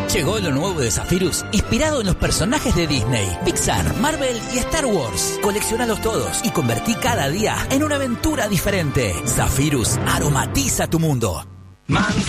Llegó lo nuevo de Zephyrus, inspirado en los personajes de Disney, Pixar, Marvel y Star Wars. Coleccionalos todos y convertí cada día en una aventura diferente. Zephyrus aromatiza tu mundo. Mantén